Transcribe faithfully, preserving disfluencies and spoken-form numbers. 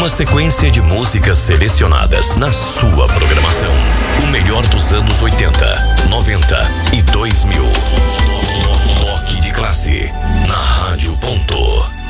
Uma sequência de músicas selecionadas na sua programação. O melhor dos anos oitenta,